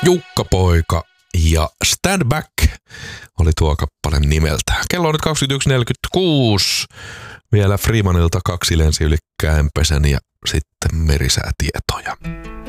Jukka-poika ja Stand Back oli tuo kappale nimeltä. Kello on nyt 21.46. Vielä Freemanilta 2 lensi yli Käempesen ja sitten merisäätietoja.